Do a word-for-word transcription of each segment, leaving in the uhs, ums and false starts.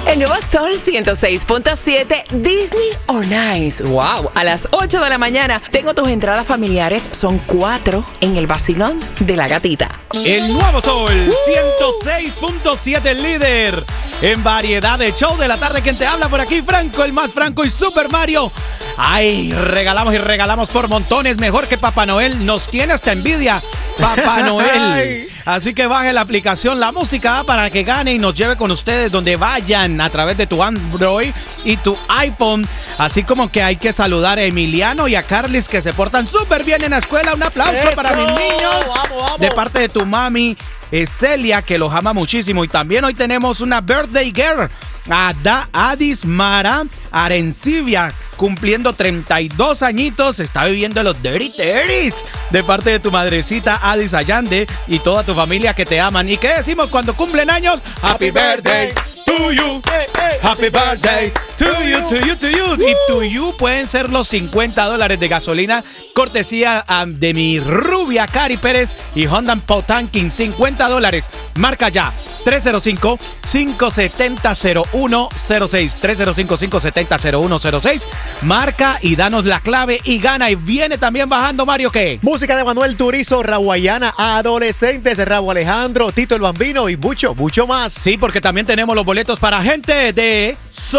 El nuevo Sol ciento seis punto siete, Disney on Ice. Wow, a las ocho de la mañana tengo tus entradas familiares, son cuatro en el vacilón de la gatita. El nuevo Sol ciento seis punto siete, líder en variedad de show de la tarde. Quien te habla por aquí, Franco, el más Franco y Super Mario. Ay, regalamos y regalamos por montones, mejor que Papá Noel. Nos tiene esta envidia, Papá Noel. Así que baje la aplicación La Música para que gane y nos lleve con ustedes donde vayan a través de tu Android y tu iPhone. Así como que hay que saludar a Emiliano y a Carlis, que se portan súper bien en la escuela. Un aplauso ¡eso! Para mis niños. Vamos, vamos. De parte de tu mami, es Celia, que los ama muchísimo. Y también hoy tenemos una birthday girl, Ada Adis Mara Arencibia, cumpliendo treinta y dos añitos. Está viviendo los Dirty Thirties. De parte de tu madrecita Adis Allande y toda tu familia que te aman. ¿Y qué decimos cuando cumplen años? Happy birthday to you. Happy birthday to you, to you, to you. Y to you pueden ser los cincuenta dólares de gasolina, cortesía um, de mi rubia Cari Pérez y Honda Potankin. cincuenta dólares. Marca ya. tres cero cinco, cinco siete cero, cero uno cero seis. tres cero cinco, cinco siete cero, cero uno cero seis. Marca y danos la clave y gana. Y viene también bajando, Mario, ¿qué? Música de Manuel Turizo, Raguayana, Adolescentes, Raúl Alejandro, Tito el Bambino y mucho, mucho más. Sí, porque también tenemos los boletos para gente de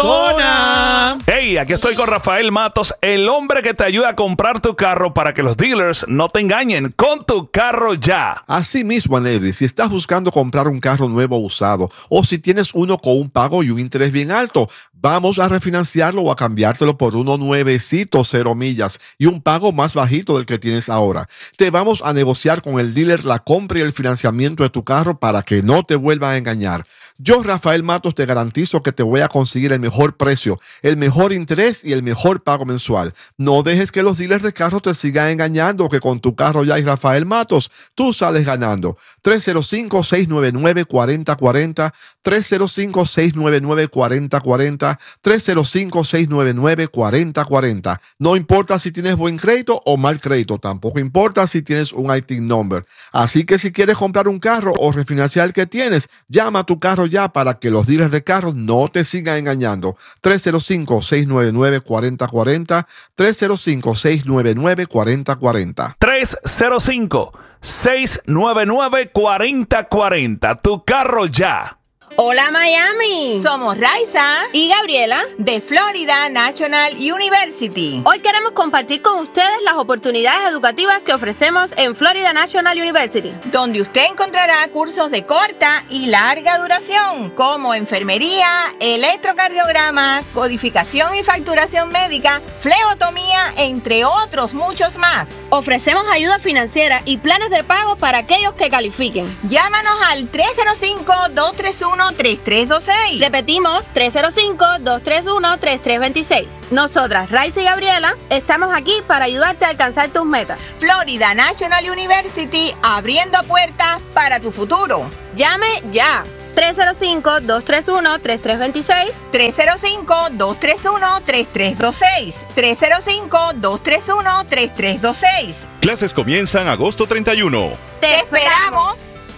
Zona. Hey, aquí estoy con Rafael Matos, el hombre que te ayuda a comprar tu carro para que los dealers no te engañen. Con Tu Carro Ya. Así mismo, Anelvi, si estás buscando comprar un carro nuevo o usado, o si tienes uno con un pago y un interés bien alto, vamos a refinanciarlo o a cambiárselo por uno nuevecito, cero millas y un pago más bajito del que tienes ahora. Te vamos a negociar con el dealer la compra y el financiamiento de tu carro para que no te vuelvan a engañar. Yo, Rafael Matos, te garantizo que te voy a conseguir el mejor precio, el mejor interés y el mejor pago mensual. No dejes que los dealers de carros te sigan engañando, que con Tu Carro Ya y Rafael Matos, tú sales ganando. tres cero cinco, seis nueve nueve, cuatro cero cuatro cero, tres cero cinco, seis nueve nueve, cuatro cero cuatro cero, tres cero cinco, seis nueve nueve, cuatro cero cuatro cero. No importa si tienes buen crédito o mal crédito, tampoco importa si tienes un I T I N number. Así que si quieres comprar un carro o refinanciar el que tienes, llama a Tu Carro Ya para que los dealers de carros no te sigan engañando. tres cero cinco, seis nueve nueve, cuatro cero cuatro cero, tres cero cinco, seis nueve nueve, cuatro cero cuatro cero. tres cero cinco, seis nueve nueve, cuatro cero cuatro cero. Tu Carro Ya. Hola Miami, somos Raiza y Gabriela de Florida National University. Hoy queremos compartir con ustedes las oportunidades educativas que ofrecemos en Florida National University, donde usted encontrará cursos de corta y larga duración como enfermería, electrocardiograma, codificación y facturación médica, flebotomía, entre otros muchos más. Ofrecemos ayuda financiera y planes de pago para aquellos que califiquen. Llámanos al tres cero cinco, dos tres uno, tres tres dos seis. Repetimos, tres cero cinco, dos tres uno, tres tres dos seis. Nosotras, Raiza y Gabriela, estamos aquí para ayudarte a alcanzar tus metas. Florida National University, abriendo puertas para tu futuro. Llame ya. tres cero cinco, dos tres uno, tres tres dos seis. tres cero cinco, dos tres uno, tres tres dos seis. tres cero cinco, dos tres uno, tres tres dos seis. Clases comienzan agosto treinta y uno. ¡Te esperamos!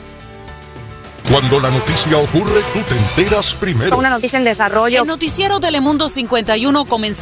Cuando la noticia ocurre, tú te enteras primero. Una noticia en desarrollo. El noticiero Telemundo cincuenta y uno comenzó